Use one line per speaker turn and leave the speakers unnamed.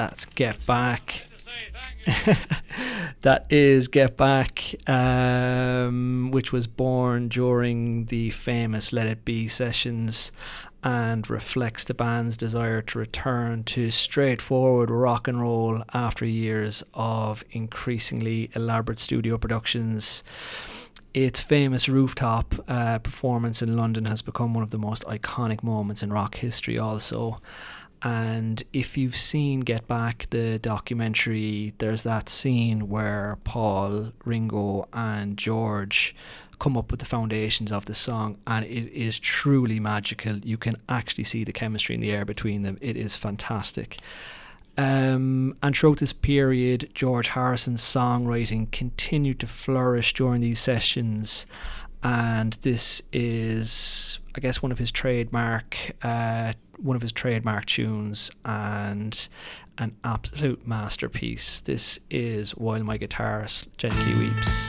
That's Get Back. That is Get Back, which was born during the famous Let It Be sessions and reflects the band's desire to return to straightforward rock and roll after years of increasingly elaborate studio productions. Its famous rooftop performance in London has become one of the most iconic moments in rock history also. And if you've seen Get Back, the documentary, there's that scene where Paul, Ringo and George come up with the foundations of the song, and it is truly magical. You can actually see the chemistry in the air between them. It is fantastic. And throughout this period, George Harrison's songwriting continued to flourish during these sessions, and this is, I guess, one of his trademark tunes and an absolute masterpiece. This is While My Guitar Gently Weeps.